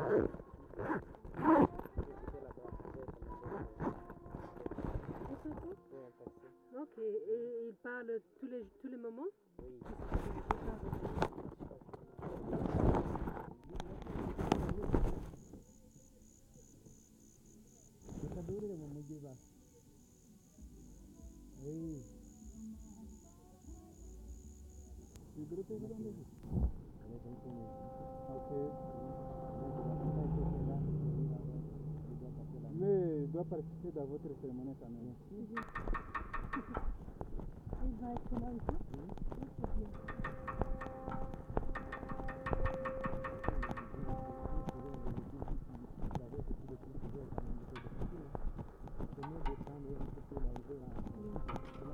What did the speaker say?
Ok, et il parle tous les moments? Oui. Mais il doit participer dans votre cérémonie quand même. Il va être là aussi? Oui, c'est bien.